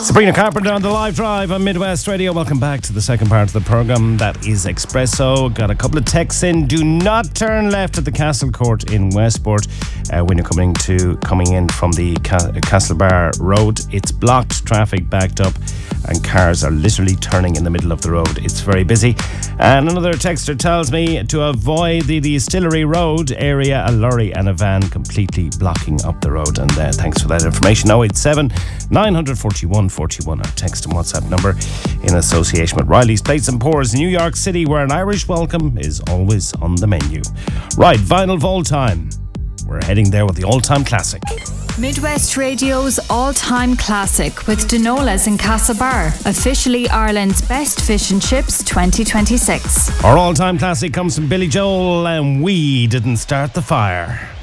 Sabrina Carpenter on the live drive on Midwest Radio. Welcome back to the second part of the programme. That is Expresso. Got a couple of texts in. Do not turn left at the Castle Court in Westport when you're coming in from the Castlebar Road. It's blocked, traffic backed up, and cars are literally turning in the middle of the road. It's very busy. And another texter tells me to avoid the Distillery Road area, a lorry and a van completely blocking up the road. And thanks for that information. 087 941 41, our text and WhatsApp number, in association with Riley's Plates and Pours, New York City, where an Irish welcome is always on the menu. Right, Vinyl Vault time. We're heading there with the all-time classic. Midwest Radio's all-time classic with Denola's in Castlebar, officially Ireland's best fish and chips 2026. Our all-time classic comes from Billy Joel and We Didn't Start the Fire.